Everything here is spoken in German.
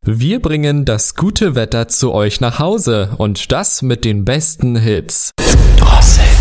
Wir bringen das gute Wetter zu euch nach Hause und das mit den besten Hits. Drossel.